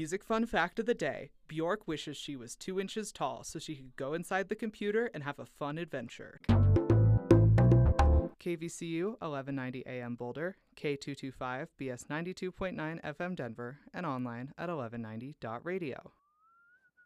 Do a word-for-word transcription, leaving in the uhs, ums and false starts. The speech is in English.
music fun fact of the day, Bjork wishes she was two inches tall so she could go inside the computer and have a fun adventure. K V C U eleven ninety A M Boulder, K two twenty-five B S ninety-two point nine F M Denver, and online at eleven ninety dot radio.